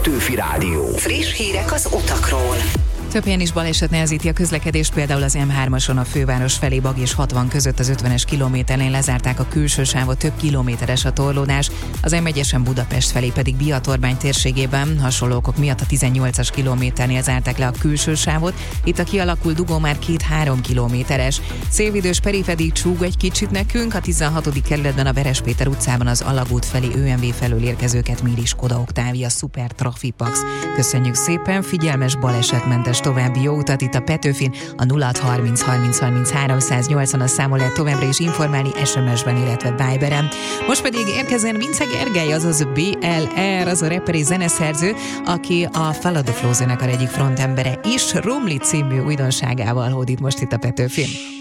Petőfi Rádió. Friss hírek az utakról. Több helyen is baleset nehezíti a közlekedést, például az M3-ason a főváros felé Bag és 60 között az 50-es kilométernél lezárták a külső sávot, több kilométeres a torlódás, az M1-esen Budapest felé pedig Biatorbány térségében hasonló okok miatt a 18-as kilométernél zárták le a külső sávot, itt a kialakult dugó már 2-3 kilométeres. Szélvidős Peri pedig csúg egy kicsit nekünk, a 16. kerületben a Veres Péter utcában az Alagút felé ÖMV felől érkezőket méri Skoda Octavia Super Trafipax. Köszönjük szépen, figyelmes balesetmentes további jó utat itt a Petőfin, a 0630 30 30 380 számon lehet továbbra is informálni SMS-ben, illetve Viberen. Most pedig érkezzen Vince Gergely, azaz BLR, az a rapper és zeneszerző, aki a Follow the Flow zenekar egyik frontembere is, Rumli című újdonságával hódít most itt a Petőfin.